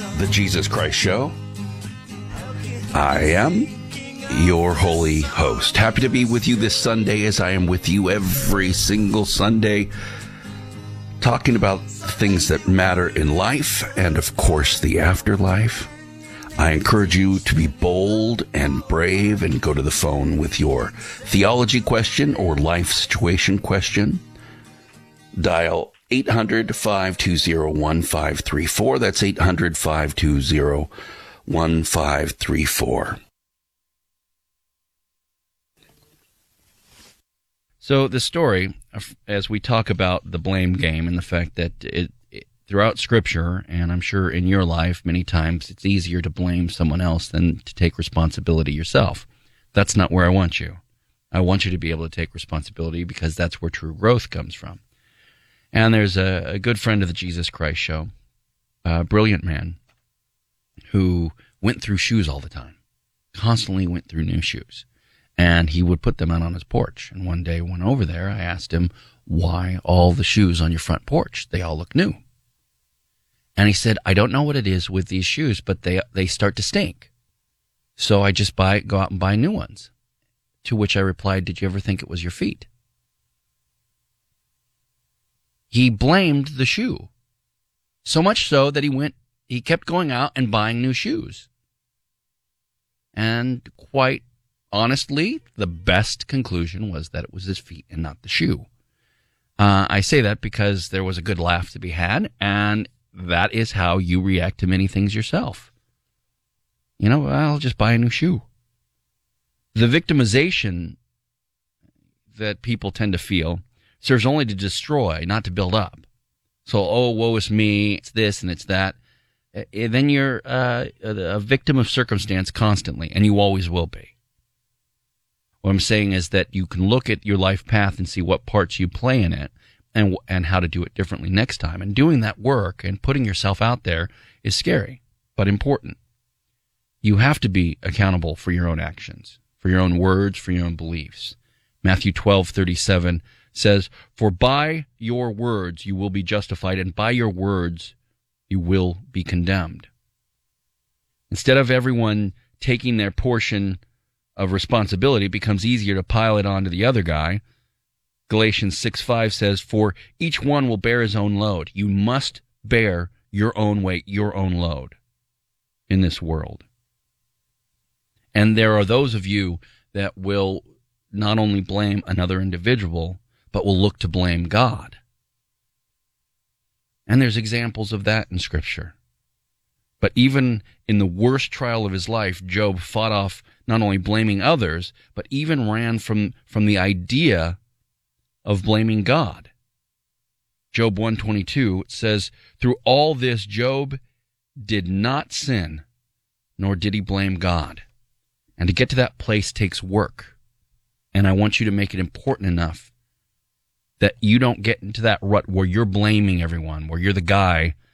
The Jesus Christ Show. I am your holy host. Happy to be with you this Sunday, as I am with you every single Sunday, talking about things that matter in life and, of course, the afterlife. I encourage you to be bold and brave and go to the phone with your theology question or life situation question. Dial 800-520-1534. That's 800-520-1534. So the story, as we talk about the blame game and the fact that throughout Scripture, and I'm sure in your life, many times it's easier to blame someone else than to take responsibility yourself. That's not where I want you. I want you to be able to take responsibility, because that's where true growth comes from. And there's a good friend of the Jesus Christ Show, a brilliant man, who went through shoes all the time, constantly went through new shoes. And he would put them out on his porch. And one day, when over there, I asked him, why all the shoes on your front porch? They all look new. And he said, I don't know what it is with these shoes, but they start to stink. So I just go out and buy new ones. To which I replied, did you ever think it was your feet? He blamed the shoe. So much so that he kept going out and buying new shoes. And quite honestly, the best conclusion was that it was his feet and not the shoe. I say that because there was a good laugh to be had, and that is how you react to many things yourself. You know, I'll just buy a new shoe. The victimization that people tend to feel serves only to destroy, not to build up. So, oh, woe is me, it's this and it's that. Then you're a victim of circumstance constantly, and you always will be. What I'm saying is that you can look at your life path and see what parts you play in it and how to do it differently next time. And doing that work and putting yourself out there is scary, but important. You have to be accountable for your own actions, for your own words, for your own beliefs. Matthew 12:37 says, for by your words you will be justified, and by your words you will be condemned. Instead of everyone taking their portion of responsibility, it becomes easier to pile it on to the other guy. Galatians 6:5 says, for each one will bear his own load. You must bear your own weight, your own load in this world. And there are those of you that will not only blame another individual, but will look to blame God. And there's examples of that in Scripture. But even in the worst trial of his life, Job fought off not only blaming others, but even ran from the idea of blaming God. Job 122 says, through all this, Job did not sin, nor did he blame God. And to get to that place takes work. And I want you to make it important enough that you don't get into that rut where you're blaming everyone, where you're the guy